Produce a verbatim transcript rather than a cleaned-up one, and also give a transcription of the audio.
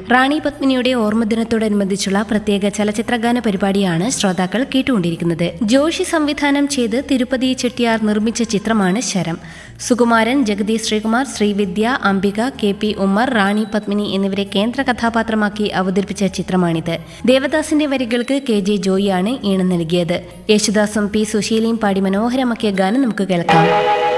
റാണി പത്മിനിയുടെ ഓർമ്മദിനത്തോടനുബന്ധിച്ചുള്ള പ്രത്യേക ചലച്ചിത്രഗാന പരിപാടിയാണ് ശ്രോതാക്കൾ കേട്ടുകൊണ്ടിരിക്കുന്നത്. ജോഷി സംവിധാനം ചെയ്ത് തിരുപ്പതി ചെട്ടിയാർ നിർമ്മിച്ച ചിത്രമാണ് ശരം. സുകുമാരൻ, ജഗതി ശ്രീകുമാർ, ശ്രീവിദ്യ, അംബിക, കെ പി ഉമ്മർ, റാണി പത്മിനി എന്നിവരെ കേന്ദ്ര കഥാപാത്രമാക്കി അവതരിപ്പിച്ച ചിത്രമാണിത്. ദേവദാസിന്റെ വരികൾക്ക് കെ ജെ ജോയിയാണ് ഈണം നൽകിയത്. യേശുദാസും പി സുശീലയും പാടി മനോഹരമാക്കിയ ഗാനം നമുക്ക് കേൾക്കാം.